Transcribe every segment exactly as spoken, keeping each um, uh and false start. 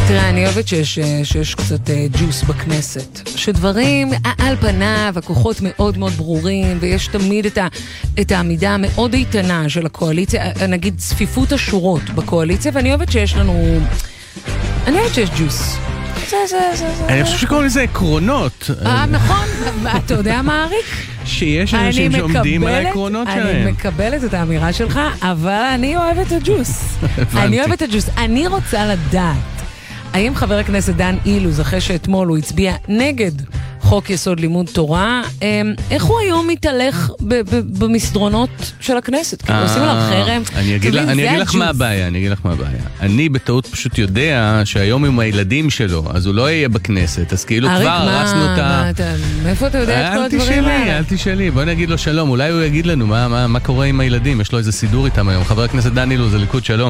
תראה, אני אוהבת שיש, שיש קצת ג'וס בכנסת. שדברים על פניו, הכוחות מאוד מאוד ברורים, ויש תמיד את, ה, את העמידה המאוד איתנה של הקואליציה, נגיד צפיפות השורות בקואליציה, ואני אוהבת שיש לנו... אני אוהבת שיש ג'וס. זה, זה, זה, זה. אני חושב שקוראים לזה עקרונות. אה, נכון. אתה יודע מה, אריק? שיש אנשים שעומדים על העקרונות שלהם. אני מקבלת את האמירה שלך, אבל אני אוהבת את הג'וס. אני אוהבת את הג'וס. אני רוצה לדעת, האם חבר הכנסת דן אילוז, אחרי שאתמול הוא הצביע נגד חוק יסוד לימוד תורה, איך הוא היום מתהלך במסדרונות של הכנסת? כאילו עושים עליו חרם? אני אגיד לך מה הבעיה, אני אגיד לך מה הבעיה. אני בטעות פשוט יודע שהיום עם הילדים שלו, אז הוא לא יהיה בכנסת, אז כאילו כבר הרסנו את ה... מאיפה אתה יודע את כל הדברים האלה? אל תשאלי, בוא נגיד לו שלום, אולי הוא יגיד לנו מה קורה עם הילדים, יש לו איזה סידור איתם היום. חבר הכנסת דן אילוז, הליכוד, שלום.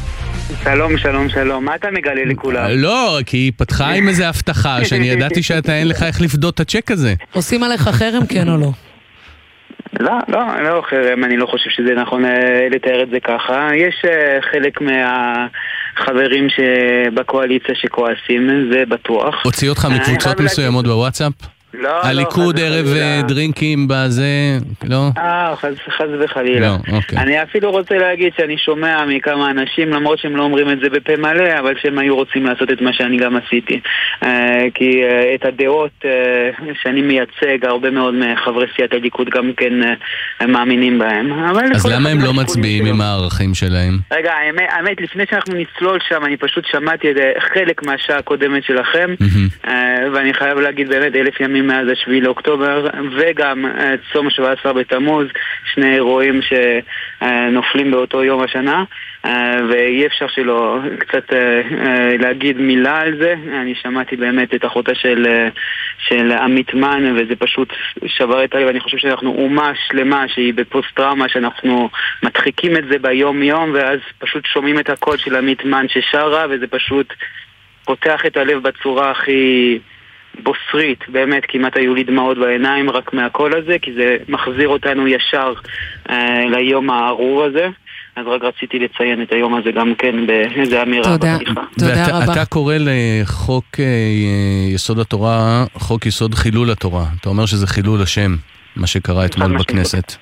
שלום, שלום, שלום. מה אתה מגלה לכולם? לא, כי היא פתחה עם איזה הבטחה שאני ידעתי שאתה אין לך איך לפדות את הצ'ק הזה. עושים עליך חרם, כן או לא? לא, לא, לא חרם. אני לא חושב שזה נכון לתאר את זה ככה. יש חלק מהחברים שבקואליציה שכועסים, זה בטוח. הוציא אותך מקבוצות מסוימות בוואטסאפ? לא, הליכוד ערב דרינקים בזה, לא? אה, חז וחלילה. לא, אוקיי. אני אפילו רוצה להגיד שאני שומע מכמה אנשים, למרות שהם לא אומרים את זה בפה מלא, אבל שהם היו רוצים לעשות את מה שאני גם עשיתי. כי את הדעות שאני מייצג, הרבה מאוד מחברי סיעת הליכוד גם כן מאמינים בהם. אז למה הם לא מצביעים עם הערכים שלהם? רגע, האמת, לפני שאנחנו נצלול שם, אני פשוט שמעתי חלק מהשעה הקודמת שלכם, ואני חייב להגיד באמת אלף ימים מאז השביעי לאוקטובר, וגם צום שבעה עשר בתמוז, שני אירועים שנופלים באותו יום השנה, ואי אפשר שלא קצת להגיד מילה על זה. אני שמעתי באמת את אחותה של, של עמית מן, וזה פשוט שבר את הלב. אני חושב שאנחנו אומה שלמה שהיא בפוסט-טראומה, שאנחנו מדחיקים את זה ביום יום, ואז פשוט שומעים את הקול של עמית מן ששרה, וזה פשוט פותח את הלב בצורה הכי... בוסרית, באמת כמעט היו לי דמעות בעיניים רק מהקול הזה, כי זה מחזיר אותנו ישר אה, ליום הארור הזה. אז רק רציתי לציין את היום הזה גם כן באיזה אמירה. תודה, תודה רבה. אתה קורא לחוק אה, יסוד התורה, חוק יסוד חילול התורה. אתה אומר שזה חילול השם, מה שקרה אתמול בכנסת.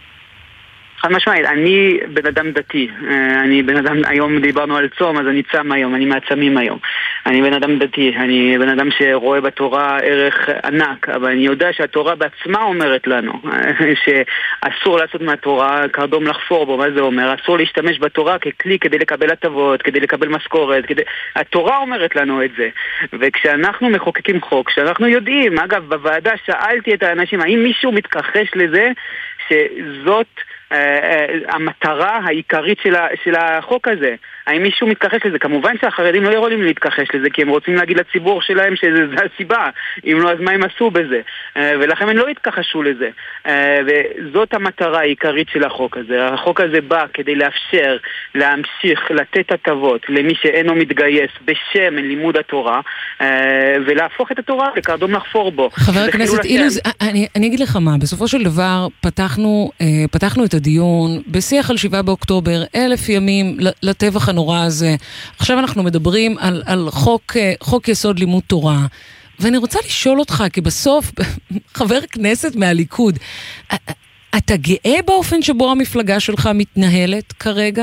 חד משמעית, אני בן אדם דתי, אני בן אדם, היום דיברנו על צום, אז אני צם היום, אני מעצמים היום. אני בן אדם דתי, אני בן אדם שרואה בתורה ערך ענק, אבל אני יודע שהתורה בעצמה אומרת לנו, שאסור לעשות מהתורה קרדום לחפור בו. מה זה אומר? אסור להשתמש בתורה ככלי כדי לקבל הטבות, כדי לקבל משכורת, כדי... התורה אומרת לנו את זה. וכשאנחנו מחוקקים חוק, כשאנחנו יודעים, אגב, בוועדה שאלתי את האנשים, האם מישהו מתכחש לזה שזאת... Uh, uh, המטרה העיקרית של, ה, של החוק הזה? האם מישהו מתכחש לזה? כמובן שהחרדים לא יכולים להתכחש לזה, כי הם רוצים להגיד לציבור שלהם שזה הסיבה. אם לא, אז מה הם עשו בזה? Uh, ולכן הם לא התכחשו לזה. Uh, וזאת המטרה העיקרית של החוק הזה. החוק הזה בא כדי לאפשר, להמשיך, לתת הטבות למי שאינו מתגייס בשם לימוד התורה, uh, ולהפוך את התורה לקרדום לחפור בו. חבר הכנסת אילוז, אני, אני אגיד לך מה, בסופו של דבר פתחנו, uh, פתחנו את הדיון בשיח על שבעה באוקטובר, אלף ימים לטבח הנורא הזה. עכשיו אנחנו מדברים על, על חוק, חוק יסוד לימוד תורה, ואני רוצה לשאול אותך, כי בסוף חבר כנסת מהליכוד, אתה גאה באופן שבו המפלגה שלך מתנהלת כרגע?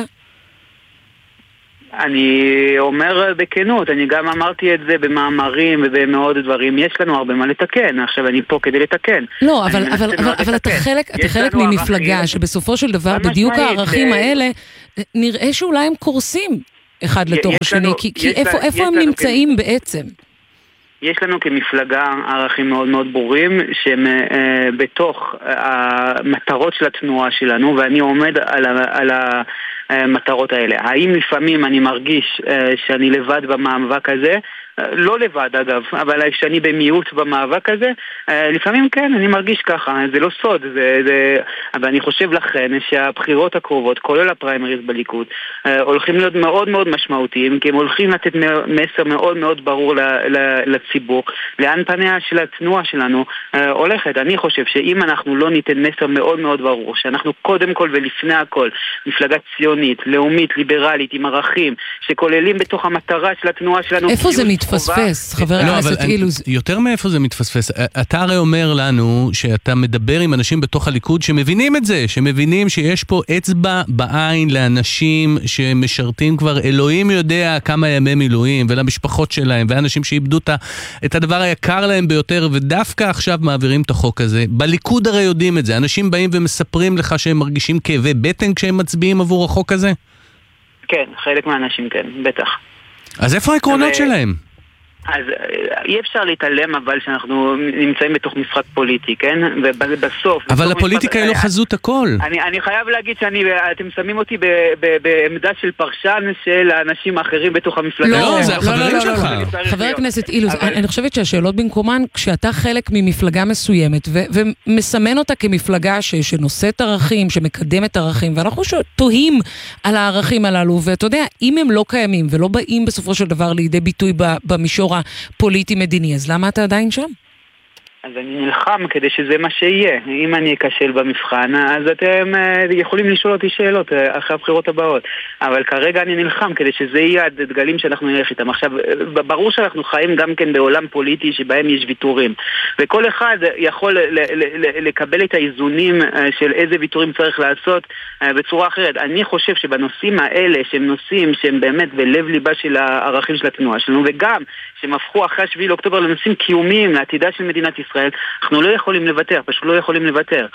אני אומר בכנות, אני גם אמרתי את זה במאמרים ובמאוד דברים. יש לנו הרבה מה לתקן, עכשיו אני פה כדי לתקן. לא, אבל, אבל, אבל, אבל אתה חלק, אתה חלק ממפלגה שבסופו של דבר בדיוק הערכים האלה נראה שאולי הם קורסים אחד לתוך השני, כי, כי איפה, איפה הם נמצאים בעצם? יש לנו כמפלגה ערכים מאוד מאוד ברורים שהם אה, בתוך המטרות של התנועה שלנו, ואני עומד על, ה, על המטרות האלה. האם לפעמים אני מרגיש אה, שאני לבד במאבק הזה? לא לבד אגב, אבל כשאני במיעוט במאבק הזה, לפעמים כן, אני מרגיש ככה, זה לא סוד, זה, זה... אבל אני חושב לכן שהבחירות הקרובות, כולל הפריימריז בליכוד, הולכים להיות מאוד מאוד משמעותיים, כי הם הולכים לתת מסר מאוד מאוד ברור לציבור, לאן פניה של התנועה שלנו הולכת. אני חושב שאם אנחנו לא ניתן מסר מאוד מאוד ברור, שאנחנו קודם כל ולפני הכל, מפלגה ציונית, לאומית, ליברלית, עם ערכים, שכוללים בתוך המטרה של התנועה שלנו... איפה זה מתפספס, חבר הכנסת אילוז? יותר מאיפה זה מתפספס. אתה הרי אומר לנו שאתה מדבר עם אנשים בתוך הליכוד שמבינים את זה, שמבינים שיש פה אצבע בעין לאנשים שמשרתים כבר אלוהים יודע כמה ימי מילואים, ולמשפחות שלהם, ואנשים שאיבדו את הדבר היקר להם ביותר, ודווקא עכשיו מעבירים את החוק הזה. בליכוד הרי יודעים את זה. אנשים באים ומספרים לך שהם מרגישים כאבי בטן כשהם מצביעים עבור החוק הזה? כן, חלק מהאנשים כן, בטח. אז איפה העקרונות שלהם? אז אי אפשר להתעלם אבל שאנחנו נמצאים בתוך משחק פוליטי, כן? ובסוף... אבל הפוליטיקה היא לא חזות הכל. אני, אני חייב להגיד שאני, אתם שמים אותי ב, ב, בעמדה של פרשן של האנשים האחרים בתוך המפלגה. לא, זה החברים שלך. חבר הכנסת אילוז, אני חושבת שהשאלות במקומן, כשאתה חלק ממפלגה מסוימת, ומסמן אותה כמפלגה שנושאת ערכים, שמקדמת ערכים, ואנחנו תוהים על הערכים הללו, ואתה יודע, אם הם לא קיימים ולא באים בסופו של דבר לידי ביטוי במישור הפוליטי-מדיני, אז למה אתה עדיין שם? אז אני נלחם כדי שזה מה שיהיה. אם אני אקשל במבחן, אז אתם יכולים לשאול אותי שאלות אחרי הבחירות הבאות. אבל כרגע אני נלחם כדי שזה יהיה הדגלים שאנחנו נלך איתם. עכשיו, ברור שאנחנו חיים גם כן בעולם פוליטי שבהם יש ויתורים. וכל אחד יכול לקבל את האיזונים של איזה ויתורים צריך לעשות בצורה אחרת. אני חושב שבנושאים האלה, שהם נושאים שהם באמת בלב ליבה של הערכים של התנועה שלנו, וגם שהם הפכו אחרי השביעי לאוקטובר לנושאים קיומיים לעתידה של מדינת ישראל, אנחנו לא יכולים לוותר, פשוט לא יכולים לוותר.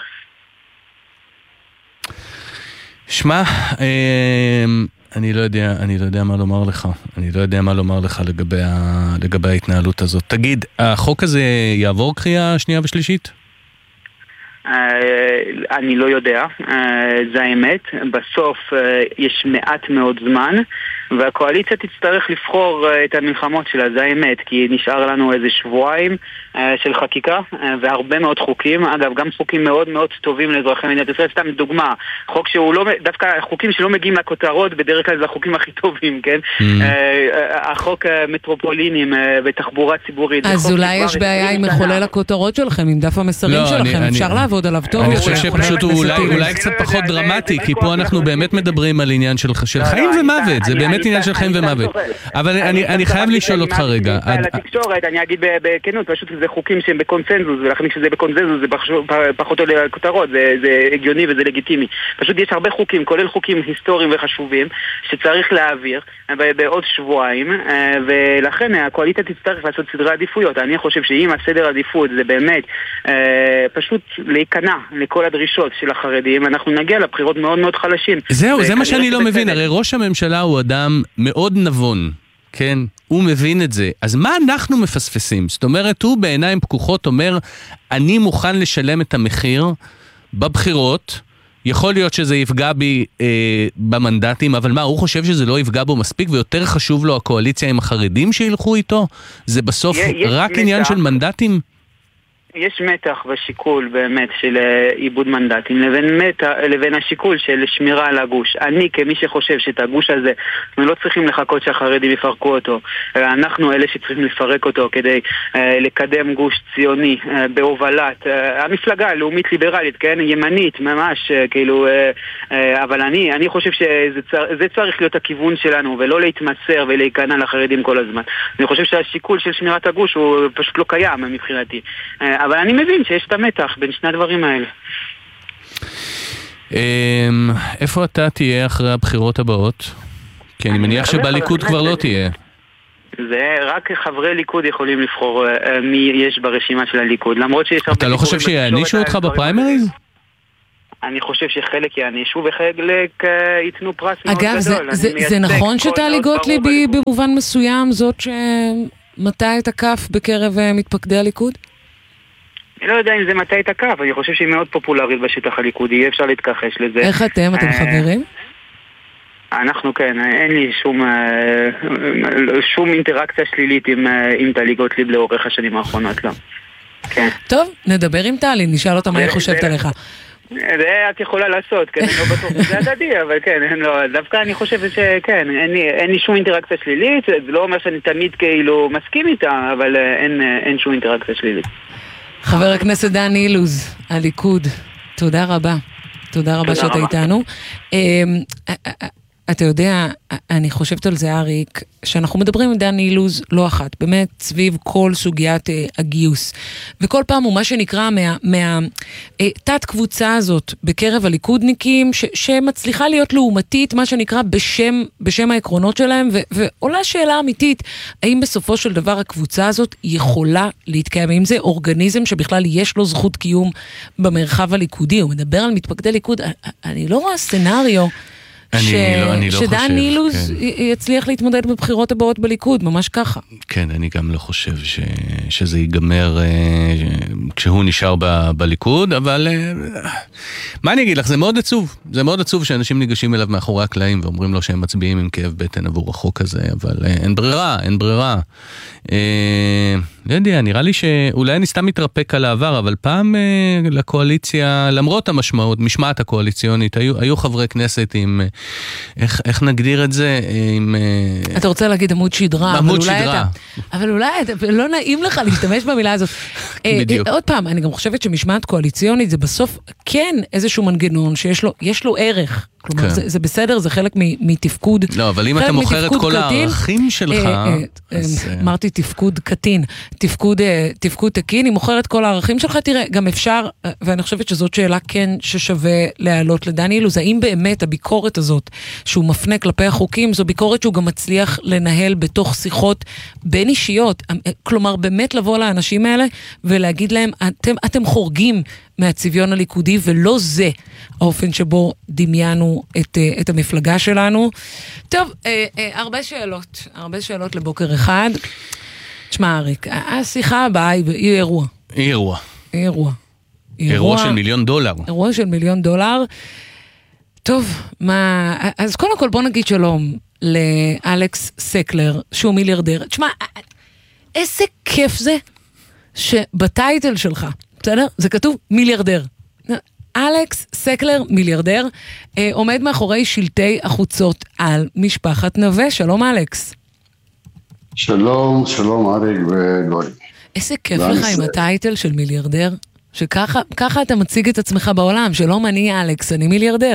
שמע, אני לא יודע, אני לא יודע מה לומר לך. אני לא יודע מה לומר לך לגבי ה, לגבי ההתנהלות הזאת. תגיד, החוק הזה יעבור קריאה שנייה ושלישית? אני לא יודע, זה האמת. בסוף יש מעט מאוד זמן, והקואליציה תצטרך לבחור את המלחמות שלה, זה האמת, כי נשאר לנו איזה שבועיים של חקיקה והרבה מאוד חוקים, אגב גם חוקים מאוד מאוד טובים לאזרחי מדינת ישראל. סתם דוגמה, חוק שהוא לא, דווקא חוקים שלא מגיעים לכותרות, בדרך כלל זה החוקים הכי טובים, כן? החוק מטרופולינים בתחבורה ציבורית. אז אולי יש בעיה עם מחולל הכותרות שלכם, עם דף המסרים שלכם, אפשר לעבוד עליו טוב. אני חושב שפשוט הוא אולי קצת פחות דרמטי, כי פה אנחנו באמת מדברים על עניין של חיים ומוות, זה באמת עניין של חיים ומוות. אבל אני חייב לשאול אותך רגע. על התקשורת, אני אגיד בכנות, פשוט זה חוקים שהם בקונצנזוס, ולכן כשזה בקונצנזוס זה פחות עולה לכותרות, זה הגיוני וזה לגיטימי. פשוט יש הרבה חוקים, כולל חוקים היסטוריים וחשובים, שצריך להעביר בעוד שבועיים, ולכן הקואליציה תצטרך לעשות סדרי עדיפויות. אני חושב שאם הסדר עדיפות זה באמת פשוט להיכנע לכל הדרישות של החרדים, אנחנו נגיע לבחירות מאוד מאוד חלשים. זהו, זה מה שאני לא מבין. הרי ראש הממשלה הוא אדם מאוד נבון, כן? הוא מבין את זה. אז מה אנחנו מפספסים? זאת אומרת, הוא בעיניים פקוחות אומר, אני מוכן לשלם את המחיר בבחירות, יכול להיות שזה יפגע בי אה, במנדטים, אבל מה, הוא חושב שזה לא יפגע בו מספיק, ויותר חשוב לו הקואליציה עם החרדים שילכו איתו? זה בסוף רק עניין של מנדטים? יש מתח בשיקול באמת של עיבוד מנדטים לבין, מתח, לבין השיקול של שמירה על הגוש. אני כמי שחושב שאת הגוש הזה אנחנו לא צריכים לחכות שהחרדים יפרקו אותו, אנחנו אלה שצריכים לפרק אותו כדי uh, לקדם גוש ציוני uh, בהובלת uh, המפלגה הלאומית ליברלית, כן? ימנית ממש, uh, כאילו, uh, uh, אבל אני, אני חושב שזה צר, זה צריך להיות הכיוון שלנו ולא להתמסר ולהיכנע לחרדים כל הזמן. אני חושב שהשיקול של שמירת הגוש הוא פשוט לא קיים מבחינתי. Uh, אבל אני מבין שיש את המתח בין שני הדברים האלה. איפה אתה תהיה אחרי הבחירות הבאות? כי אני מניח שבליכוד כבר לא תהיה. זה רק חברי ליכוד יכולים לבחור מי יש ברשימה של הליכוד, למרות שיש... אתה לא חושב שיענישו אותך בפריימריז? אני חושב שחלק יענישו וחלק ייתנו פרס מאוד גדול. אגב, זה נכון שטלי גוטליב במובן מסוים זאת שמטה את הכף בקרב מתפקדי הליכוד? אני לא יודע אם זה מטה את הכף, אני חושב שהיא מאוד פופולרית בשטח הליכודי, אי אפשר להתכחש לזה. איך אתם? אתם חברים? אנחנו כן, אין לי שום, שום אינטראקציה שלילית עם, עם טלי גוטליב לאורך השנים האחרונות, לא. כן. טוב, נדבר עם טלי, נשאל אותה מה היא חושבת עליך. זה את יכולה לעשות, כן, אני לא בטוח שזה הדדי, אבל כן, לא, דווקא אני חושבת שכן, אין לי, אין לי שום אינטראקציה שלילית, זה לא אומר שאני תמיד כאילו מסכים איתה, אבל אין, אין שום אינטראקציה שלילית. חבר הכנסת דן אילוז, הליכוד, תודה רבה. תודה רבה שאתה איתנו. אתה יודע, אני חושבת על זה, אריק, שאנחנו מדברים עם דן אילוז לא אחת, באמת סביב כל סוגיית הגיוס. וכל פעם הוא מה שנקרא מהתת קבוצה הזאת בקרב הליכודניקים, שמצליחה להיות לעומתית, מה שנקרא בשם, בשם העקרונות שלהם, ועולה שאלה אמיתית, האם בסופו של דבר הקבוצה הזאת יכולה להתקיים? האם זה אורגניזם שבכלל יש לו זכות קיום במרחב הליכודי? הוא מדבר על מתפקדי ליכוד, אני לא רואה סצנריו, ש... לא, לא שדן אילוז כן. יצליח להתמודד בבחירות הבאות בליכוד, ממש ככה. כן, אני גם לא חושב ש... שזה ייגמר אה, כשהוא נשאר ב... בליכוד, אבל אה, מה אני אגיד לך, זה מאוד עצוב. זה מאוד עצוב שאנשים ניגשים אליו מאחורי הקלעים ואומרים לו שהם מצביעים עם כאב בטן עבור החוק הזה, אבל אה, אין ברירה, אין ברירה. אה, לא יודע, נראה לי שאולי אני סתם מתרפק על העבר, אבל פעם אה, לקואליציה, למרות המשמעות, משמעת הקואליציונית, היו, היו חברי כנסת עם, איך, איך נגדיר את זה? עם, אה, אתה רוצה להגיד עמוד שדרה, עמוד אבל אולי שדרה. אתה, אבל אולי אתה, לא נעים לך להשתמש במילה הזאת. בדיוק. אה, עוד פעם, אני גם חושבת שמשמעת קואליציונית זה בסוף כן איזשהו מנגנון שיש לו, יש לו ערך. כלומר, זה, זה בסדר, זה חלק מתפקוד. לא, אבל אם אתה מוכר את כל הערכים שלך... אמרתי תפקוד קטין, תפקוד תקין, אם מוכר את כל הערכים שלך, תראה, גם אפשר, ואני חושבת שזאת שאלה כן ששווה להעלות לדן אילוז, האם באמת הביקורת הזאת שהוא מפנה כלפי החוקים, זו ביקורת שהוא גם מצליח לנהל בתוך שיחות בין אישיות, כלומר, באמת לבוא לאנשים האלה ולהגיד להם, אתם, אתם חורגים מהצביון הליכודי, ולא זה האופן שבו דמיינו את, את המפלגה שלנו. טוב, אה, אה, הרבה שאלות, הרבה שאלות לבוקר אחד. תשמע, אריק, השיחה הבאה היא, היא אירוע. היא אירוע. היא אירוע. אירוע, אירוע של מיליון דולר. אירוע של מיליון דולר. טוב, מה... אז קודם כל בוא נגיד שלום לאלכס סקלר, שהוא מיליארדר. תשמע, איזה כיף זה שבטייטל שלך, בסדר? זה כתוב מיליארדר. אלכס סקלר, מיליארדר, אה, עומד מאחורי שלטי החוצות על משפחת נווה. שלום אלכס. שלום, שלום אריק וגוי. איזה כיף לך עם הטייטל של מיליארדר, שככה ככה אתה מציג את עצמך בעולם, שלום אני אלכס, אני מיליארדר.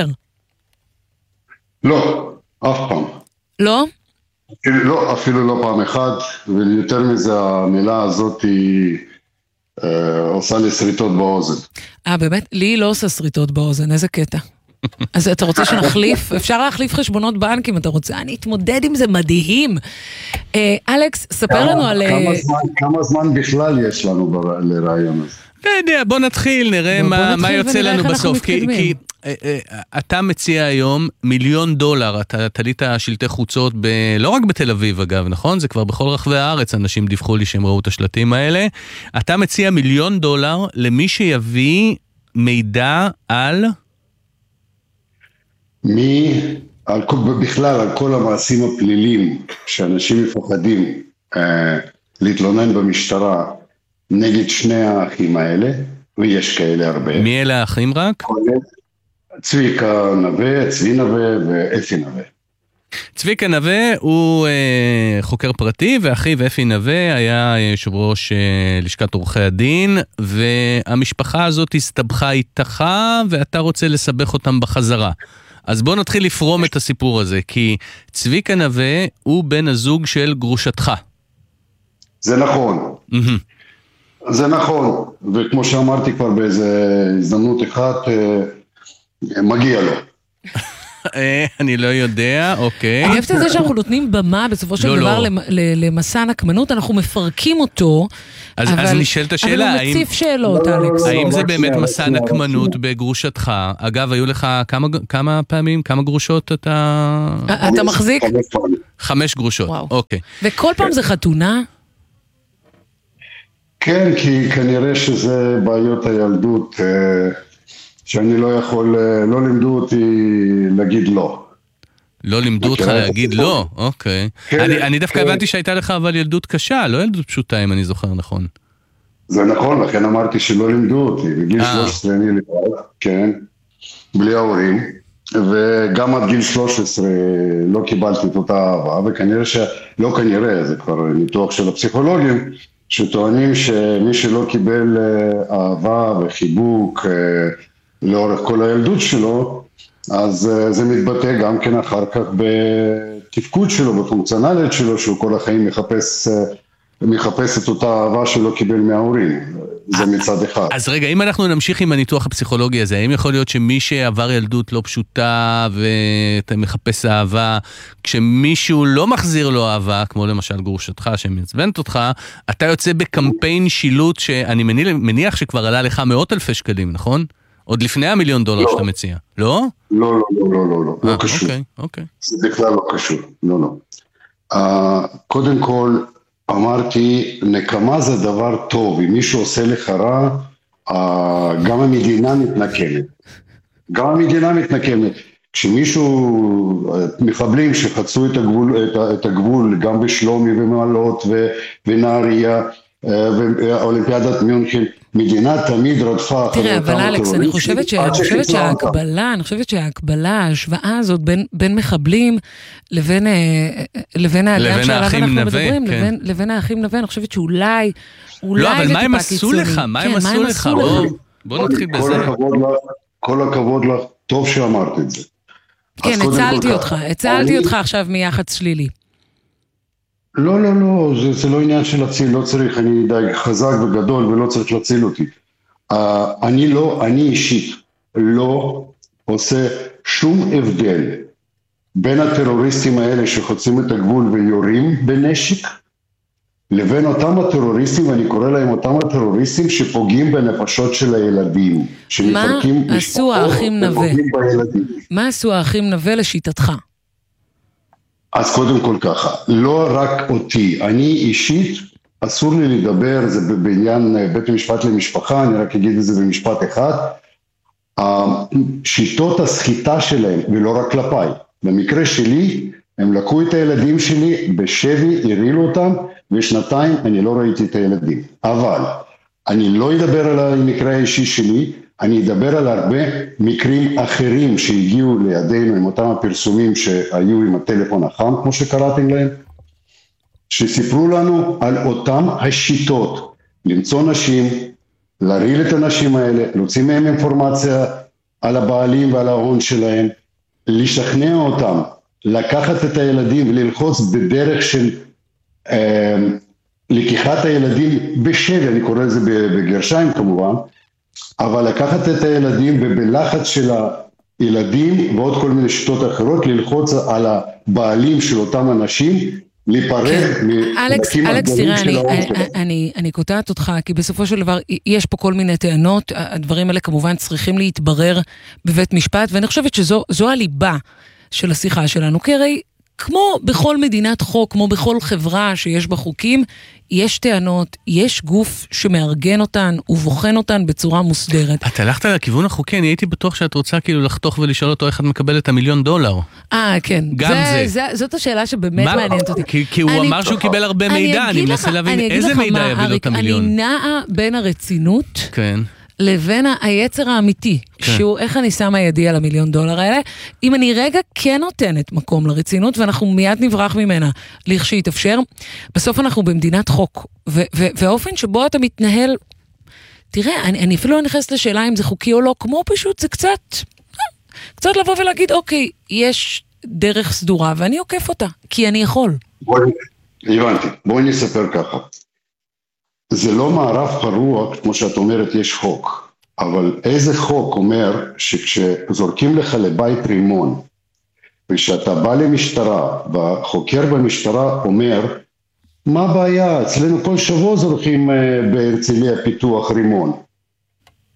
לא, אף פעם. לא? לא, אפילו לא פעם אחת, ויותר מזה המילה הזאת היא... עושה לי שריטות באוזן. אה, באמת? לי לא עושה שריטות באוזן, איזה קטע. אז אתה רוצה שנחליף? אפשר להחליף חשבונות בנק אם אתה רוצה. אני אתמודד עם זה מדהים. אלכס, ספר לנו על... כמה זמן בכלל יש לנו לרעיון הזה? לא יודע, בוא נתחיל, נראה מה יוצא לנו בסוף. כי אתה מציע היום מיליון דולר, אתה תלית שלטי חוצות, לא רק בתל אביב אגב, נכון? זה כבר בכל רחבי הארץ, אנשים דיווחו לי שהם ראו את השלטים האלה. אתה מציע מיליון דולר למי שיביא מידע על... מי, על, בכלל על כל המעשים הפלילים שאנשים מפחדים אה, להתלונן במשטרה נגד שני האחים האלה, ויש כאלה הרבה. מי אלה האחים רק? צביקה נווה, צבי נווה ואפי נווה. צביקה נווה הוא אה, חוקר פרטי, ואחיו אפי נווה היה יושב ראש אה, לשכת עורכי הדין, והמשפחה הזאת הסתבכה איתך, ואתה רוצה לסבך אותם בחזרה. אז בוא נתחיל לפרום את הסיפור הזה, כי צביקה נווה הוא בן הזוג של גרושתך. זה נכון. זה נכון, וכמו שאמרתי כבר באיזה הזדמנות אחת, מגיע לו. אני לא יודע, אוקיי. אני אוהבת את זה שאנחנו נותנים במה בסופו של דבר למסע נקמנות, אנחנו מפרקים אותו, אז נשאלת השאלה, אבל הוא מציף שאלות, אלכס. האם זה באמת מסע נקמנות בגרושתך? אגב, היו לך כמה פעמים, כמה גרושות אתה... אתה מחזיק? חמש גרושות, אוקיי. וכל פעם זה חתונה? כן, כי כנראה שזה בעיות הילדות, שאני לא יכול, לא לימדו אותי להגיד לא. לא לימדו אותך להגיד לא, אוקיי. אני דווקא הבנתי שהייתה לך אבל ילדות קשה, לא ילדות פשוטה אם אני זוכר נכון. זה נכון, לכן אמרתי שלא לימדו אותי, בגיל שלוש עשרה אני לבד, כן, בלי ההורים, וגם עד גיל שלוש עשרה לא קיבלתי את אותה אהבה, וכנראה שלא כנראה, זה כבר ניתוח של הפסיכולוגים, שטוענים שמי שלא קיבל אהבה וחיבוק לאורך כל הילדות שלו, אז זה מתבטא גם כן אחר כך בתפקוד שלו, בפונקציונליות שלו, שהוא כל החיים מחפש, מחפש את אותה אהבה שלא קיבל מההורים. זה מצד אחד. אז רגע, אם אנחנו נמשיך עם הניתוח הפסיכולוגי הזה, האם יכול להיות שמי שעבר ילדות לא פשוטה ואתה מחפש אהבה, כשמישהו לא מחזיר לו אהבה, כמו למשל גרושתך שמעצבנת אותך, אתה יוצא בקמפיין שילוט שאני מניח שכבר עלה לך מאות אלפי שקלים, נכון? עוד לפני המיליון דולר שאתה מציע, לא? לא, לא, לא, לא, לא, לא, לא קשור. אוקיי, אוקיי. זה בכלל לא קשור, לא, לא. קודם כל, אמרתי, נקמה זה דבר טוב, אם מישהו עושה לך רע, גם המדינה מתנקמת. גם המדינה מתנקמת. כשמישהו, מחבלים שחצו את הגבול, את הגבול גם בשלומי ומעלות ונהריה, ואולימפיאדת מיונכן, מדינה תמיד רדפה. תראה, אבל אלכס, אני חושבת שההקבלה, אני חושבת שההקבלה, ההשוואה הזאת בין מחבלים לבין האדם שעליו אנחנו מדברים, לבין האחים נווה, אני חושבת שאולי, אולי לא, אבל מה הם עשו לך? מה הם עשו לך? בוא נתחיל בזה. כל הכבוד לך, טוב שאמרת את זה. כן, הצלתי אותך, הצלתי אותך עכשיו מיחד שלילי. לא, לא, לא, זה, זה לא עניין של להציל, לא צריך, אני די חזק וגדול ולא צריך להציל אותי. Uh, אני לא, אני אישית לא עושה שום הבדל בין הטרוריסטים האלה שחוצים את הגבול ויורים בנשק, לבין אותם הטרוריסטים, ואני קורא להם אותם הטרוריסטים שפוגעים בנפשות של הילדים. מה עשו האחים נווה? מה עשו האחים נווה לשיטתך? אז קודם כל ככה, לא רק אותי, אני אישית, אסור לי לדבר, זה בעניין בית המשפט למשפחה, אני רק אגיד את זה במשפט אחד, שיטות הסחיטה שלהם, ולא רק כלפיי, במקרה שלי, הם לקחו את הילדים שלי בשבי, הרעילו אותם, ושנתיים אני לא ראיתי את הילדים, אבל אני לא אדבר על המקרה האישי שלי, אני אדבר על הרבה מקרים אחרים שהגיעו לידינו עם אותם הפרסומים שהיו עם הטלפון החם, כמו שקראתם להם, שסיפרו לנו על אותם השיטות, למצוא נשים, להרעיל את הנשים האלה, להוציא מהם אינפורמציה על הבעלים ועל ההון שלהם, לשכנע אותם, לקחת את הילדים וללחוץ בדרך של אה, לקיחת הילדים בשבי, אני קורא לזה בגרשיים כמובן, אבל לקחת את הילדים ובלחץ של הילדים ועוד כל מיני שיטות אחרות, ללחוץ על הבעלים של אותם אנשים, להיפרד מנקים הגדולים של ההון שלהם. אני, אני קוטעת אותך, כי בסופו של דבר יש פה כל מיני טענות, הדברים האלה כמובן צריכים להתברר בבית משפט, ואני חושבת שזו הליבה של השיחה שלנו, כי הרי כמו בכל מדינת חוק, כמו בכל חברה שיש בה חוקים, יש טענות, יש גוף שמארגן אותן ובוחן אותן בצורה מוסדרת. את הלכת לכיוון החוקי, אני הייתי בטוח שאת רוצה כאילו לחתוך ולשאול אותו איך את מקבלת את המיליון דולר. אה, כן. גם זה. זה, זה זאת השאלה שבאמת מעניינת אותי. כי, כי הוא אמר שהוא קיבל הרבה מידע, אני מנסה להבין איזה מידע יביא לו את המיליון. אני נעה בין הרצינות, כן. לבין היצר האמיתי, כן. שהוא איך אני שמה ידי על המיליון דולר האלה, אם אני רגע כן נותנת מקום לרצינות, ואנחנו מיד נברח ממנה, לכשהתאפשר, בסוף אנחנו במדינת חוק, ו- ו- והאופן שבו אתה מתנהל, תראה, אני, אני אפילו לא נכנסת לשאלה אם זה חוקי או לא, כמו פשוט זה קצת, קצת לבוא ולהגיד, אוקיי, יש דרך סדורה, ואני עוקף אותה, כי אני יכול. בואי, הבנתי, בואי נספר ככה. זה לא מערב פרוע, כמו שאת אומרת, יש חוק. אבל איזה חוק אומר שכשזורקים לך לבית רימון, ושאתה בא למשטרה, והחוקר במשטרה אומר, מה הבעיה? אצלנו כל שבוע זורקים בהרצליה פיתוח רימון.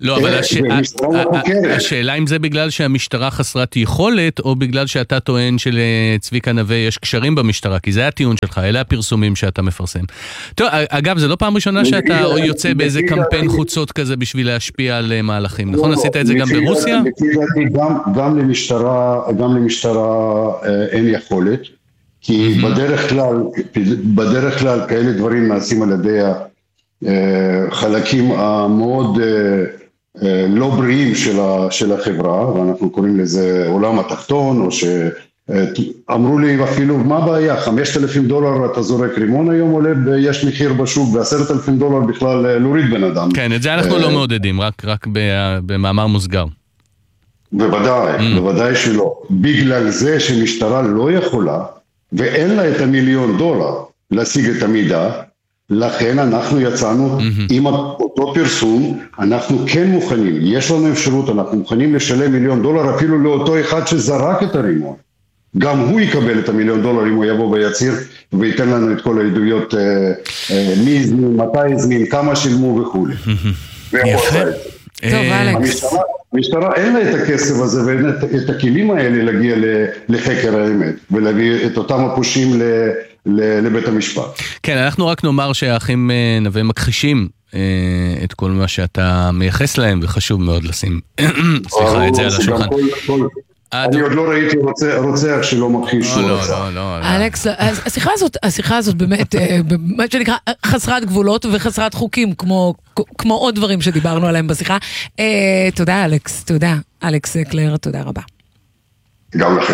לא, אבל השאלה אם זה בגלל שהמשטרה חסרת יכולת, או בגלל שאתה טוען שלצביקה נווה יש קשרים במשטרה, כי זה הטיעון שלך, אלה הפרסומים שאתה מפרסם. טוב, אגב, זה לא פעם ראשונה שאתה יוצא באיזה קמפיין חוצות כזה בשביל להשפיע על מהלכים, נכון? עשית את זה גם ברוסיה? גם למשטרה, גם למשטרה אין יכולת, כי בדרך כלל, בדרך כלל כאלה דברים נעשים על ידי החלקים המאוד לא בריאים של החברה, ואנחנו קוראים לזה עולם התחתון, או שאמרו לי אפילו, מה הבעיה, חמשת אלפים דולר אתה זורק רימון היום עולה, יש מחיר בשוק, ועשרת אלפים דולר בכלל להוריד בן אדם. כן, את זה אנחנו לא מעודדים, רק, רק במאמר מוסגר. בוודאי, בוודאי שלא. בגלל זה שמשטרה לא יכולה, ואין לה את המיליון דולר להשיג את המידע, לכן אנחנו יצאנו עם אותו פרסום, אנחנו כן מוכנים, יש לנו אפשרות, אנחנו מוכנים לשלם מיליון דולר אפילו לאותו אחד שזרק את הרימון. גם הוא יקבל את המיליון דולר אם הוא יבוא ויציר וייתן לנו את כל העדויות, מי הזמין, מתי הזמין, כמה שילמו וכו'. יפה. טוב, אלכס. המשטרה אין לה את הכסף הזה ואין את הכלים האלה להגיע לחקר האמת ולהביא את אותם הפושעים לבית המשפט. כן, אנחנו רק נאמר שהאחים נווה מכחישים את כל מה שאתה מייחס להם, וחשוב מאוד לשים, סליחה, את זה על השולחן. אני עוד לא ראיתי רוצח שלא מכחיש שהוא רצח. אלכס, השיחה הזאת, השיחה הזאת באמת, מה שנקרא, חסרת גבולות וחסרת חוקים, כמו עוד דברים שדיברנו עליהם בשיחה. תודה, אלכס, תודה. אלכס קלר, תודה רבה. גם לכם.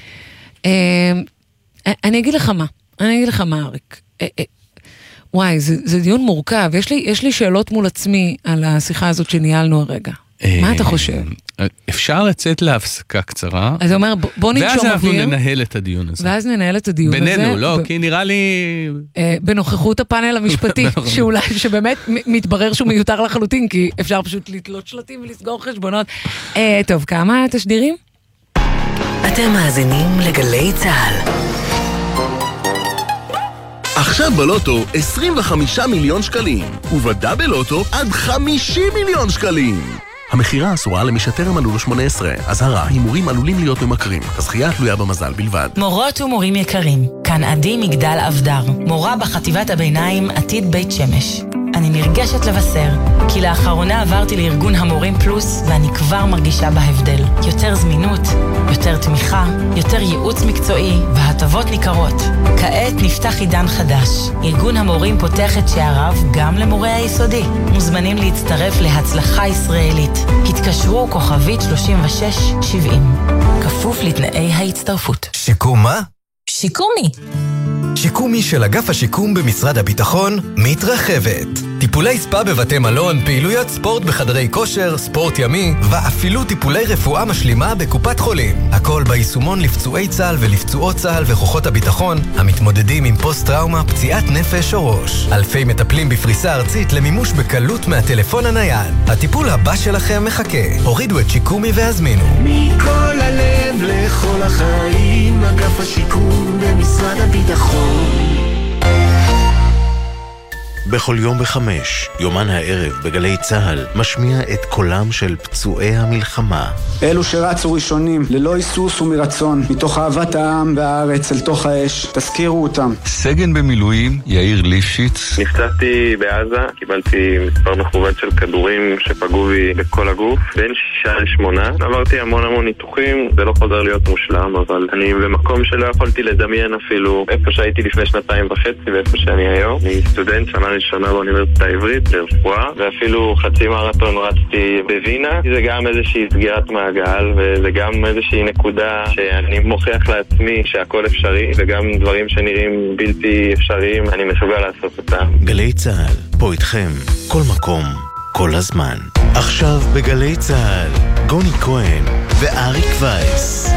אני אגיד לך מה, אני אגיד לך מה, אריק. וואי, זה דיון מורכב. יש לי שאלות מול עצמי על השיחה הזאת שניהלנו הרגע. מה אתה חושב? אפשר לצאת להפסקה קצרה. אז הוא אומר, בוא ננשום אוויר. ואז אנחנו ננהל את הדיון הזה. ואז ננהל את הדיון הזה. בינינו, לא, כי נראה לי... בנוכחות הפאנל המשפטי, שאולי, שבאמת מתברר שהוא מיותר לחלוטין, כי אפשר פשוט לתלות שלטים ולסגור חשבונות. טוב, כמה תשדירים? אתם מאזינים לגלי צהל. עכשיו בלוטו עשרים וחמישה מיליון שקלים, ובדאבל לוטו עד חמישים מיליון שקלים. המחירה אסורה למי שטרם מלאו לו שמונה עשרה. אזהרה, הימורים עלולים להיות ממכרים. הזכייה תלויה במזל בלבד. מורות ומורים יקרים, כאן עדי מגדל אבדר, מורה בחטיבת הביניים עתיד בית שמש. אני נרגשת לבשר, כי לאחרונה עברתי לארגון המורים פלוס, ואני כבר מרגישה בהבדל. יותר זמינות, יותר תמיכה, יותר ייעוץ מקצועי, והטבות ניכרות. כעת נפתח עידן חדש. ארגון המורים פותח את שעריו גם למורי היסודי. מוזמנים להצטרף להצלחה ישראלית. התקשרו כוכבית שלושים ושש שבעים. כפוף לתנאי ההצטרפות. שיקום מה? שיקומי. שיקומי של אגף השיקום במשרד הביטחון מתרחבת. טיפולי ספה בבתי מלון, פעילויות ספורט בחדרי כושר, ספורט ימי, ואפילו טיפולי רפואה משלימה בקופת חולים. הכל ביישומון לפצועי צה"ל ולפצועות צה"ל וכוחות הביטחון המתמודדים עם פוסט-טראומה, פציעת נפש או ראש. אלפי מטפלים בפריסה ארצית למימוש בקלות מהטלפון הנייד. הטיפול הבא שלכם מחכה. הורידו את שיקומי והזמינו. מכל הלב לכל החיים, אגף השיקום במשרד הביטחון. בכל יום בחמש, יומן הערב בגלי צהל, משמיע את קולם של פצועי המלחמה. אלו שרצו ראשונים, ללא היסוס ומרצון, מתוך אהבת העם והארץ אל תוך האש, תזכירו אותם. סגן במילואים, יאיר ליפשיץ. נפצעתי בעזה, קיבלתי מספר מכובד של כדורים שפגעו בי בכל הגוף, בין שישה לשמונה. עברתי המון המון ניתוחים, זה לא חוזר להיות מושלם, אבל אני במקום שלא יכולתי לדמיין אפילו איפה שהייתי לפני שנתיים וחצי ואיפה שאני היום. אני סטודנט שנה ראשונה באוניברסיטה העברית לרפואה, ואפילו חצי מרתון רצתי בווינה. זה גם איזושהי סגירת מעגל, וזה גם איזושהי נקודה שאני מוכיח לעצמי שהכל אפשרי, וגם דברים שנראים בלתי אפשריים, אני מסוגל לעשות אותם. גלי צהל, פה איתכם, כל מקום, כל הזמן. עכשיו בגלי צהל, גוני כהן ואריק וייס.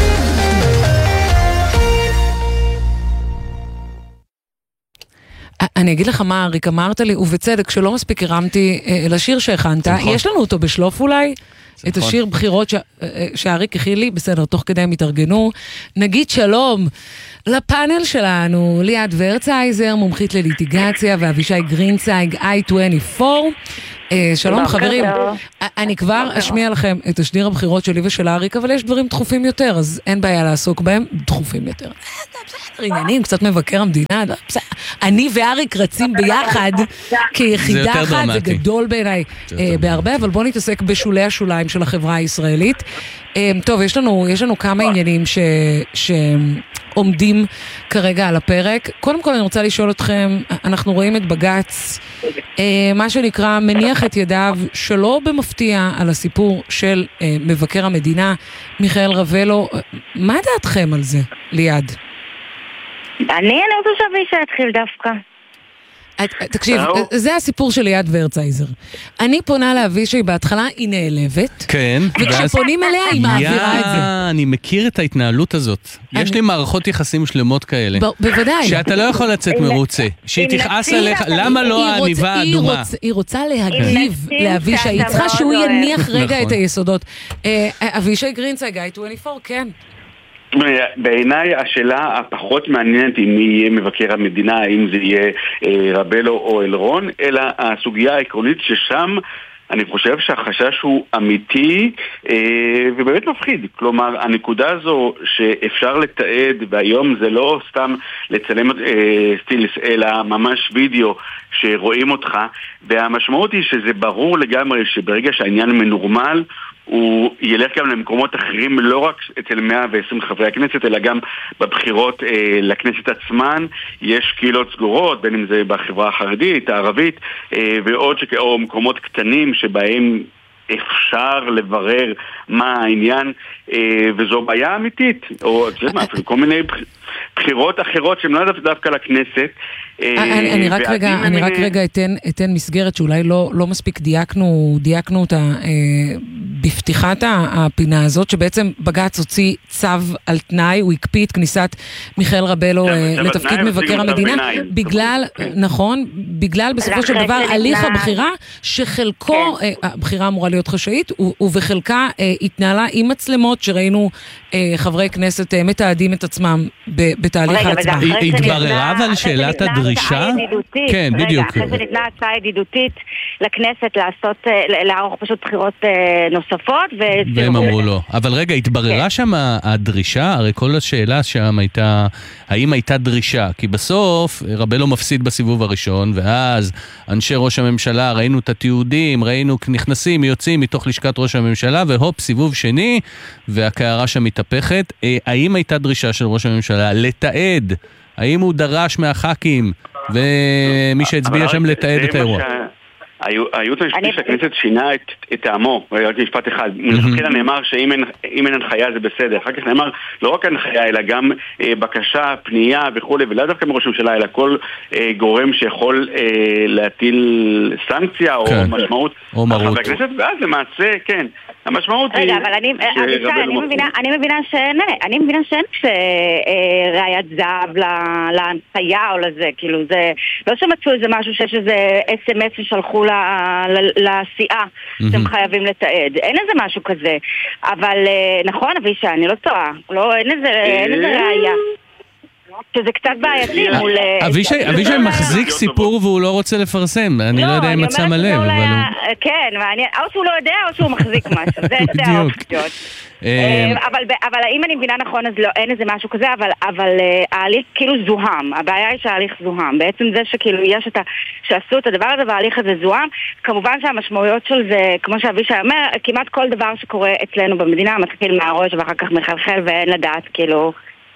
אני אגיד לך מה, אריק, אמרת לי, ובצדק, שלא מספיק הרמתי לשיר שהכנת, יש לנו אותו בשלוף אולי? את השיר בחירות שהאריק הכין לי, בסדר, תוך כדי הם התארגנו. נגיד שלום לפאנל שלנו, ליעד ורצייזר, מומחית לליטיגציה, ואבישי גרינצייג, איי עשרים וארבע. שלום חברים, אני כבר אשמיע לכם את השדיר הבחירות שלי ושל האריק, אבל יש דברים דחופים יותר, אז אין בעיה לעסוק בהם, דחופים יותר. בסדר, עניינים, קצת מבקר המדינה, אני ואריק רצים ביחד כיחידה אחת, זה גדול בעיניי בהרבה, אבל בואו נתעסק בשולי השוליים של החברה הישראלית. טוב, יש לנו, יש לנו כמה עניינים ש... ש... עומדים כרגע על הפרק. קודם כל אני רוצה לשאול אתכם, אנחנו רואים את בג"ץ, אה, מה שנקרא מניח את ידיו שלא במפתיע על הסיפור של אה, מבקר המדינה, מיכאל רבלו. מה דעתכם על זה, ליעד? אני, אני רוצה שאבישי יתחיל דווקא. תקשיב, זה הסיפור של ליעד ורצייזר. אני פונה לאבישי, בהתחלה היא נעלבת, כן, וכשפונים אליה היא מעבירה את זה. אני מכיר את ההתנהלות הזאת. יש לי מערכות יחסים שלמות כאלה. בוודאי. שאתה לא יכול לצאת מרוצה. שהיא תכעס עליך, למה לא העניבה האדומה? היא רוצה להגיב לאבישי, היא צריכה שהוא יניח רגע את היסודות. אבישי גרינצייג, איי עשרים וארבע, כן. בעיניי השאלה הפחות מעניינת אם יהיה מבקר המדינה, האם זה יהיה אה, רבלו או אלרון, אלא הסוגיה העקרונית ששם אני חושב שהחשש הוא אמיתי אה, ובאמת מפחיד. כלומר, הנקודה הזו שאפשר לתעד, והיום זה לא סתם לצלם אה, סטילס, אלא ממש וידאו שרואים אותך, והמשמעות היא שזה ברור לגמרי שברגע שהעניין מנורמל, הוא ילך גם למקומות אחרים, לא רק אצל מאה ועשרים חברי הכנסת, אלא גם בבחירות אה, לכנסת עצמן. יש קהילות סגורות, בין אם זה בחברה החרדית, הערבית, אה, ועוד שק... או מקומות קטנים שבהם אפשר לברר מה העניין, אה, וזו בעיה אמיתית, או מה, כל מיני בחירות אחרות שהן לא דווקא לכנסת. אני רק רגע, אני רק רגע אתן, אתן מסגרת שאולי לא, לא מספיק דייקנו, דייקנו אותה בפתיחת הפינה הזאת, שבעצם בג"ץ הוציא צו על תנאי, הוא הקפיא את כניסת מיכאל רבלו לתפקיד מבקר המדינה, בגלל, נכון, בגלל בסופו של דבר הליך הבחירה, שחלקו, הבחירה אמורה להיות חשאית, ובחלקה התנהלה עם מצלמות שראינו חברי כנסת מתעדים את עצמם בתהליך ההצבעה. היא התבררה אבל שאלת הדרישה? כן, בדיוק. אחרי זה ניתנה הצעה ידידותית לכנסת לעשות, לערוך פשוט בחירות נוספות. והם אמרו לא. אבל רגע, התבררה שם הדרישה? הרי כל השאלה שם הייתה, האם הייתה דרישה? כי בסוף רבלו מפסיד בסיבוב הראשון, ואז אנשי ראש הממשלה, ראינו את התיעודים, ראינו נכנסים, יוצאים מתוך לשכת ראש הממשלה, והופ, סיבוב שני, והקערה שם מתהפכת. האם הייתה דרישה של ראש הממשלה לתעד? האם הוא דרש מהח"כים ומי שהצביע שם לתעד את האירוע? הייעוץ המשפטי של הכנסת שינה את טעמו, רק משפט אחד. מלכתחילה נאמר שאם אין הנחיה זה בסדר. אחר כך נאמר לא רק הנחיה, אלא גם בקשה, פנייה וכו', ולא דווקא מראש הממשלה, אלא כל גורם שיכול להטיל סנקציה או משמעות. או מרות. ואז למעשה, כן. המשמעות היא... רגע, אבל אני, אבישי, אני מבינה, אני מבינה שאין, אני מבינה שאין כשראיית זהב להנחיה או לזה, כאילו זה, לא שמצאו איזה משהו שיש איזה אס אם אס ששלחו לסיעה, שהם חייבים לתעד, אין איזה משהו כזה, אבל נכון, אבישי, אני לא טועה, לא, אין איזה ראייה. שזה קצת בעייתי מול... אבישי מחזיק סיפור והוא לא רוצה לפרסם, אני לא יודע אם מצא מלא, אבל... כן, או שהוא לא יודע או שהוא מחזיק משהו, זה שתי האופציות. אבל אם אני מבינה נכון, אז אין איזה משהו כזה, אבל ההליך כאילו זוהם, הבעיה היא שההליך זוהם, בעצם זה שכאילו יש את ה... שעשו את הדבר הזה וההליך הזה זוהם, כמובן שהמשמעויות של זה, כמו שאבישי אומר, כמעט כל דבר שקורה אצלנו במדינה מתחיל מהראש ואחר כך מחלחל ואין לדעת כאילו...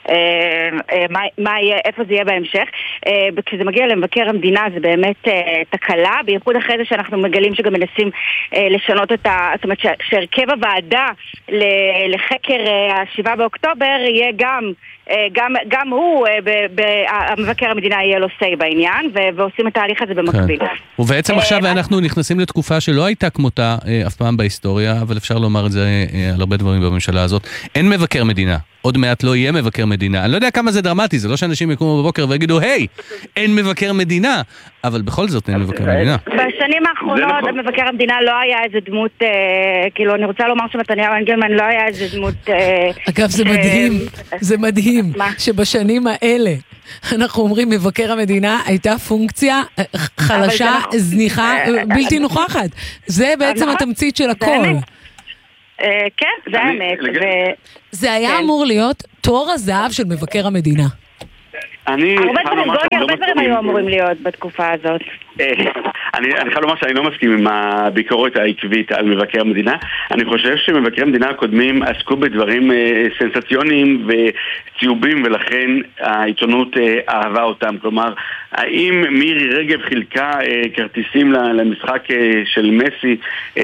מה יהיה, איפה זה יהיה בהמשך. כשזה מגיע למבקר המדינה זה באמת תקלה, בייחוד אחרי זה שאנחנו מגלים שגם מנסים לשנות את ה... זאת אומרת שהרכב הוועדה לחקר השבעה באוקטובר יהיה גם גם, גם הוא, המבקר המדינה יהיה לו סי בעניין, ועושים את ההליך הזה במקביל. ובעצם עכשיו אנחנו נכנסים לתקופה שלא הייתה כמותה אף פעם בהיסטוריה, אבל אפשר לומר את זה על הרבה דברים בממשלה הזאת. אין מבקר מדינה. עוד מעט לא יהיה מבקר מדינה. אני לא יודע כמה זה דרמטי, זה לא שאנשים יקומו בבוקר ויגידו, היי, אין מבקר מדינה. אבל בכל זאת אין מבקר מדינה. בשנים האחרונות מבקר המדינה לא היה איזה דמות, כאילו אני רוצה לומר שמתניהו אנגלמן לא היה איזה דמות... אגב, זה מדהים, זה מדהים, שבשנים האלה אנחנו אומרים מבקר המדינה הייתה פונקציה חלשה, זניחה, בלתי נוכחת. זה בעצם התמצית של הכל. כן, זה האמת. זה היה אמור להיות תור הזהב של מבקר המדינה. הרבה דברים, הרבה דברים היו אמורים להיות בתקופה הזאת. אני חייב לומר שאני לא מסכים עם הביקורת העקבית על מבקר המדינה. אני חושב שמבקרי המדינה הקודמים עסקו בדברים סנסציוניים וציובים, ולכן העיתונות אהבה אותם. כלומר, האם מירי רגב חילקה כרטיסים למשחק של מסי?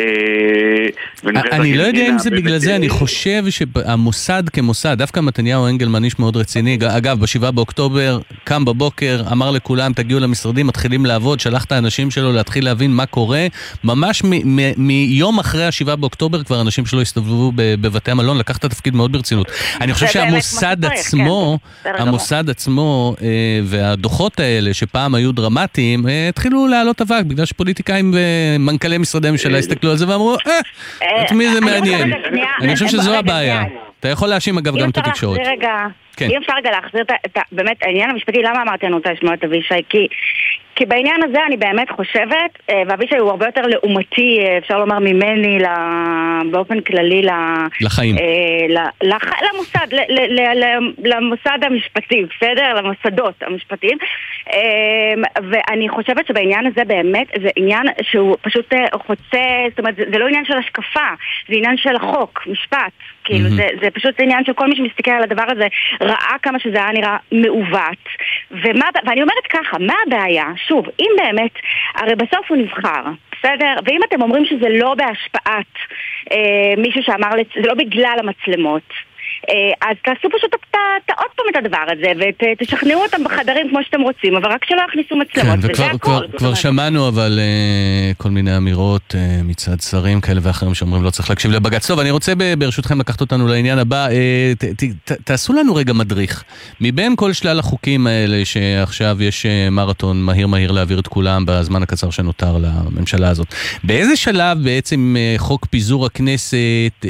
אני לא יודע אם זה בגלל זה. אני חושב שהמוסד כמוסד, דווקא מתניהו אנגלמן איש מאוד רציני, אגב בשבעה באוקטובר קם בבוקר, אמר לכולם תגיעו למשרדים, מתחילים לעבוד, שלח את האנשים שלו להתחיל להבין מה קורה. ממש מיום אחרי השבעה באוקטובר כבר אנשים שלו הסתובבו בבתי המלון, לקח את התפקיד מאוד ברצינות. אני חושב שהמוסד עצמו, המוסד עצמו והדוחות האלה שפעם היו דרמטיים, התחילו לעלות אבק, בגלל שפוליטיקאים ומנכ"לי משרדי ממשלה הסתכלו על זה ואמרו, אה, את מי זה מעניין? אני חושב שזו הבעיה. אתה יכול להאשים אגב גם את התקשורת. אם אפשר רגע להחזיר את באמת העניין המשפטי, למה אמרתי אני רוצה לשמוע את אבישי? כי כי בעניין הזה אני באמת חושבת, ואבישי הוא הרבה יותר לעומתי, אפשר לומר ממני, באופן כללי, לחיים. למוסד, למוסד המשפטי, בסדר? למוסדות המשפטיים. ואני חושבת שבעניין הזה באמת, זה עניין שהוא פשוט חוצה, זאת אומרת, זה לא עניין של השקפה, זה עניין של החוק, משפט. כאילו, זה, זה פשוט עניין של כל מי שמסתכל על הדבר הזה, ראה כמה שזה היה נראה מעוות. ומה, ואני אומרת ככה, מה הבעיה? שוב, אם באמת, הרי בסוף הוא נבחר, בסדר? ואם אתם אומרים שזה לא בהשפעת אה, מישהו שאמר, זה לא בגלל המצלמות, אז תעשו פשוט עוד פעם את הדבר הזה ותשכנעו אותם בחדרים כמו שאתם רוצים, אבל רק שלא יכניסו מצלמות, וזה הכל. כבר שמענו אבל כל מיני אמירות מצד שרים כאלה ואחרים שאומרים לא צריך להקשיב לבג"ץ. טוב, אני רוצה ברשותכם לקחת אותנו לעניין הבא. תעשו לנו רגע מדריך מבין כל שלל החוקים האלה שעכשיו יש מרתון מהיר מהיר להעביר את כולם בזמן הקצר שנותר לממשלה הזאת. באיזה שלב בעצם חוק פיזור הכנסת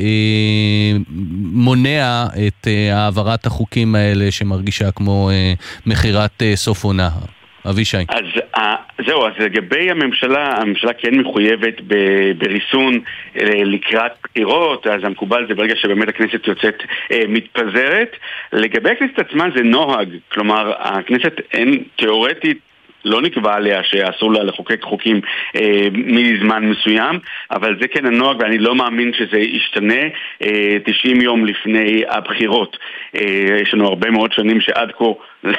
מונע את העברת החוקים האלה שמרגישה כמו מחירת סוף עונה? אבישי. אז זהו, אז לגבי הממשלה, הממשלה כן מחויבת בריסון לקראת בחירות, אז המקובל זה ברגע שבאמת הכנסת יוצאת מתפזרת. לגבי הכנסת עצמה זה נוהג, כלומר הכנסת אין תיאורטית, לא נקבע עליה שאסור לה לחוקק חוקים אה, מזמן מסוים, אבל זה כן הנוהג ואני לא מאמין שזה ישתנה אה, תשעים יום לפני הבחירות. אה, יש לנו הרבה מאוד שנים שעד כה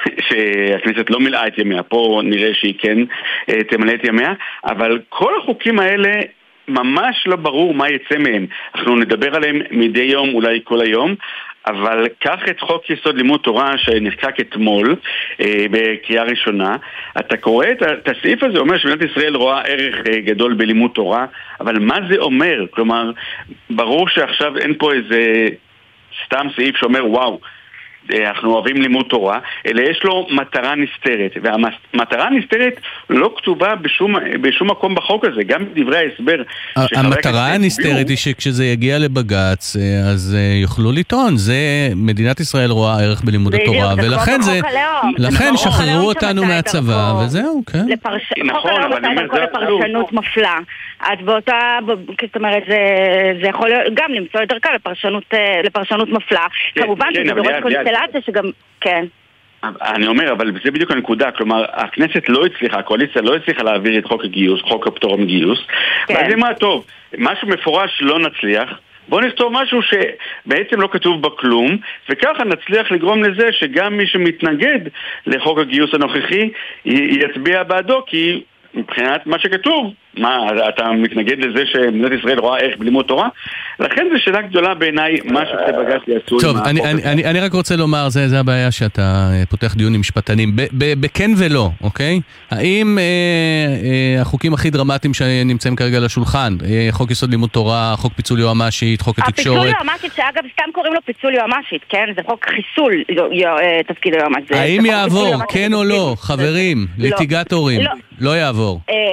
שהכנסת לא מילאה את ימיה, פה נראה שהיא כן אה, תמלא את ימיה, אבל כל החוקים האלה ממש לא ברור מה יצא מהם. אנחנו נדבר עליהם מדי יום, אולי כל היום, אבל קח את חוק יסוד לימוד תורה שנחקק אתמול אה, בקריאה ראשונה. אתה קורא את, את הסעיף הזה, אומר שמדינת ישראל רואה ערך אה, גדול בלימוד תורה, אבל מה זה אומר? כלומר, ברור שעכשיו אין פה איזה סתם סעיף שאומר וואו, אנחנו אוהבים לימוד תורה, אלא יש לו מטרה נסתרת, והמטרה הנסתרת לא כתובה בשום, בשום מקום בחוק הזה, גם בדברי ההסבר. המטרה הנסתרת היא שכשזה יגיע לבג"ץ, אז יוכלו לטעון, זה מדינת ישראל רואה ערך בלימוד התורה, ולכן זה, לכן שחררו אותנו מהצבא, וזהו, כן. חוק הלאום מצא דרכו לפרשנות מפלה, אז באותה, זאת אומרת, זה יכול גם למצוא את דרכה לפרשנות מפלה, כמובן שזה דורש קונסטלציה שגם, כן. אני אומר, אבל זה בדיוק הנקודה, כלומר, הכנסת לא הצליחה, הקואליציה לא הצליחה להעביר את חוק הגיוס, חוק הפטור מגיוס, ואז מה טוב, משהו מפורש לא נצליח, בואו נכתוב משהו שבעצם לא כתוב בכלום, וככה נצליח לגרום לזה שגם מי שמתנגד לחוק הגיוס הנוכחי יצביע בעדו, כי מבחינת מה שכתוב, מה, אתה מתנגד לזה שמדינת ישראל רואה ערך בלימוד תורה? לכן זו שאלה גדולה בעיניי, מה שבג"ץ יעשו. טוב, אני, אני, אני, אני רק רוצה לומר, זה, זה הבעיה שאתה פותח דיון עם משפטנים, בכן ולא, אוקיי? האם אה, אה, החוקים הכי דרמטיים שנמצאים כרגע על השולחן, אה, חוק יסוד לימוד תורה, חוק פיצול יועמ"שית, חוק התקשורת... הפיצול יועמ"שית, שאגב סתם קוראים לו פיצול יועמ"שית, כן? זה חוק חיסול תפקיד היועמ"שית. האם יעבור, כן או לא, חברים, ליטיגטורים, לא יעבור?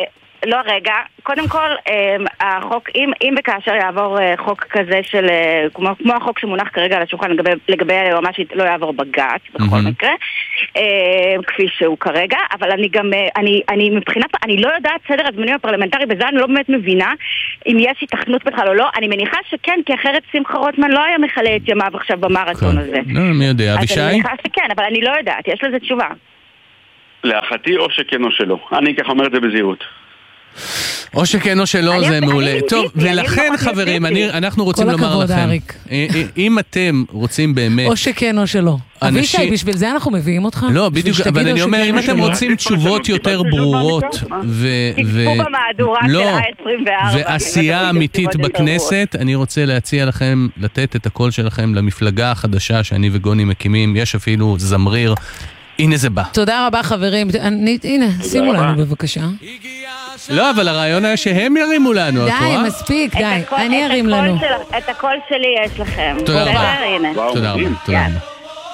לא רגע, קודם כל, החוק, אם, אם וכאשר יעבור חוק כזה של, כמו, כמו החוק שמונח כרגע על השולחן לגבי, לגבי היועמ"שית, לא יעבור בג"ץ, בכל מקרה, כפי שהוא כרגע, אבל אני גם, אני, אני מבחינת, אני לא יודעת סדר הזמנים הפרלמנטרי, בזה אני לא באמת מבינה אם יש התכנות בכלל או לא, אני מניחה שכן, כי אחרת שמחה רוטמן לא היה מכלה את ימיו עכשיו במרתון הזה. לא, מי יודע, אבישי? אז אני מניחה שכן, אבל אני לא יודעת, יש לזה תשובה. להערכתי או שכן או שלא. אני ככה אומר את זה בזהירות. או שכן או שלא, זה מעולה. טוב, ולכן חברים, אנחנו רוצים לומר לכם, אם אתם רוצים באמת... או שכן או שלא. אבישי, בשביל זה אנחנו מביאים אותך? לא, בדיוק, אבל אני אומר, אם אתם רוצים תשובות יותר ברורות, תקפו במהדורה של ה-עשרים וארבע. ועשייה אמיתית בכנסת, אני רוצה להציע לכם לתת את הקול שלכם למפלגה החדשה שאני וגוני מקימים, יש אפילו זמריר. הנה זה בא. תודה רבה חברים. הנה, שימו לנו בבקשה. לא, אבל הרעיון היה שהם ירימו לנו. די, מספיק, די. אני ארים לנו. את הקול שלי יש לכם. תודה רבה. תודה רבה.